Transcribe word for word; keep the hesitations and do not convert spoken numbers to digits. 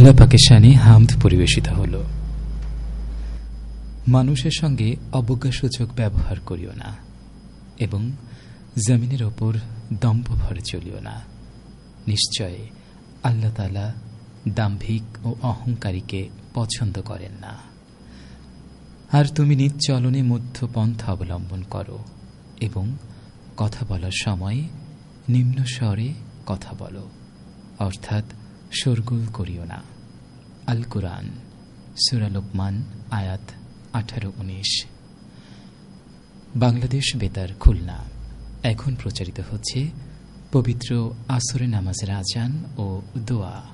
আল্লাহ পাকের শানে হামদ পরিবেশিত হল। মানুষের সঙ্গে অবজ্ঞাসূচক ব্যবহার করিও না এবং জমিনের ওপর দম্ভ ভরে চলিও না। নিশ্চয় আল্লাহ তাআলা দাম্ভিক ও অহংকারীকে পছন্দ করেন না। আর তুমি নিজ চলনে মধ্যপন্থা অবলম্বন করো এবং কথা বলার সময় নিম্ন স্বরে কথা বলো, অর্থাৎ শোরগোল করিও না। আল কুরআন সূরা লোকমান আয়াত আঠারো উনিশ। বাংলাদেশ বেতার খুলনা। এখন প্রচারিত হচ্ছে পবিত্র আসরে নামাজের আজান ও দোয়া।